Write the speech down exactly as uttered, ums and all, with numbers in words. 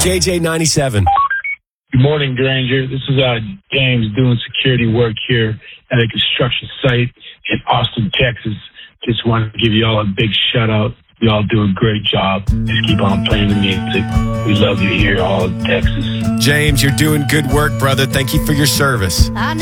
J J ninety-seven. Good morning, Granger. This is uh, James doing security work here at a construction site in Austin, Texas. Just wanted to give you all a big shout out. You all do a great job. Just keep on playing the music. We love you here, all in Texas. James, you're doing good work, brother. Thank you for your service.